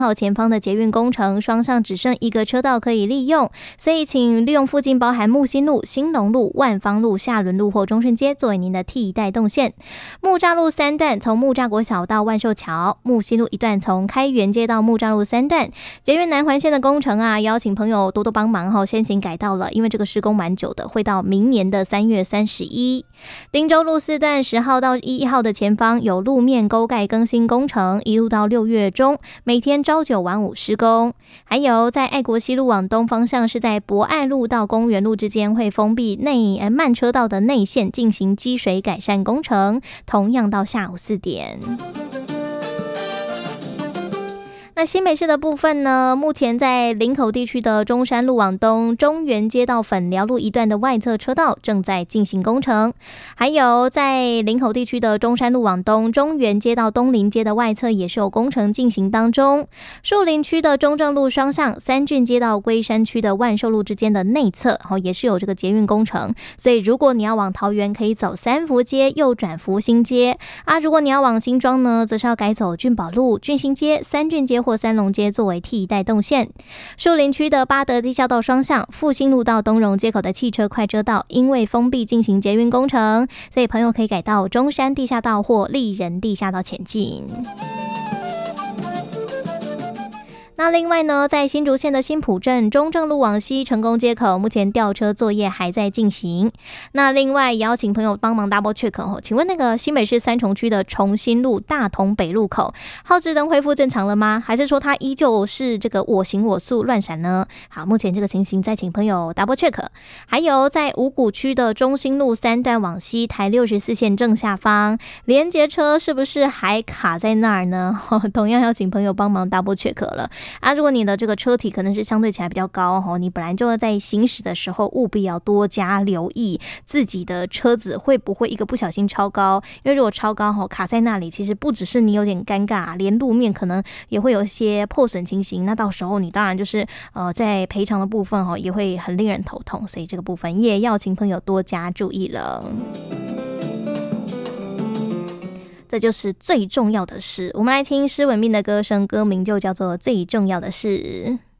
号前方的捷运工程，双向只剩一个车道可以利用，所以请利用附近包含木星路、兴隆路、万芳路、下仑路或中顺街作为您的替代动线。木栅路3段从木栅国小到万寿桥，木星路1段从开元街到木栅路3段。捷运南环线的工程啊，邀请朋友多多帮忙哈，先行改道了，因为这个施工蛮久的，会到明年的3月31。汀州路4段10号到1号的前方有路面沟盖更新工程，一路到6月中，每天朝9晚5施工。还有在爱国西路往东方向，是在博爱路到公园路之间会封闭慢车道的内线进行积水改善工程，同样到下午4点。那新北市的部分呢，目前在林口地区的中山路往东、中原街到粉寮路一段的外侧车道正在进行工程，还有在林口地区的中山路往东、中原街到东林街的外侧也是有工程进行当中。树林区的中正路双向、三郡街到龟山区的万寿路之间的内侧也是有这个捷运工程，所以如果你要往桃园，可以走三福街右转福兴街啊；如果你要往新庄呢，则是要改走郡宝路、郡新街、三郡街或三龙街作为替代动线。树林区的八德地下道双向、复兴路到东荣街口的汽车快车道，因为封闭进行捷运工程，所以朋友可以改到中山地下道或立人地下道前进。那另外呢，在新竹县的新埔镇中正路往西成功街口，目前吊车作业还在进行。那另外也要请朋友帮忙 double check 请问那个新北市三重区的重新路大同北路口，号志灯恢复正常了吗？还是说它依旧是这个我行我素乱闪呢？好，目前这个情形再请朋友 double check。还有在五股区的中兴路3段往西台64线正下方，连结车是不是还卡在那儿呢？同样要请朋友帮忙 double check 了。如果你的这个车体可能是相对起来比较高，你本来就在行驶的时候务必要多加留意自己的车子会不会一个不小心超高，因为如果超高卡在那里，其实不只是你有点尴尬，连路面可能也会有一些破损情形，那到时候你当然就是在赔偿的部分也会很令人头痛，所以这个部分也要请朋友多加注意了。这就是最重要的事。我们来听施文彬的歌声，歌名就叫做《最重要的事》。